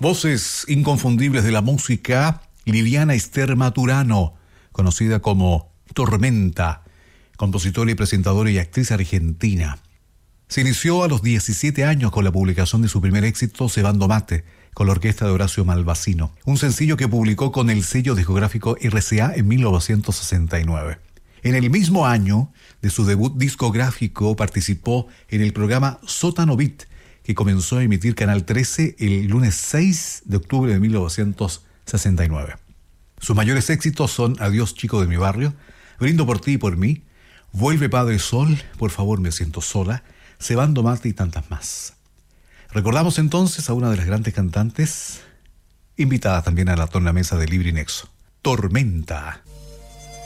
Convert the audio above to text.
Voces inconfundibles de la música, Liliana Ester Maturano, conocida como Tormenta, compositora y presentadora y actriz argentina. Se inició a los 17 años con la publicación de su primer éxito, Cebando Mate, con la orquesta de Horacio Malvasino, un sencillo que publicó con el sello discográfico RCA en 1969. En el mismo año de su debut discográfico participó en el programa Sótano Beat, que comenzó a emitir Canal 13 el lunes 6 de octubre de 1969. Sus mayores éxitos son Adiós chico de mi barrio, Brindo por ti y por mí, Vuelve Padre Sol, Por favor me siento sola, Cebando Mate y tantas más. Recordamos entonces a una de las grandes cantantes, invitada también a la tornamesa de Libre y Nexo, Tormenta.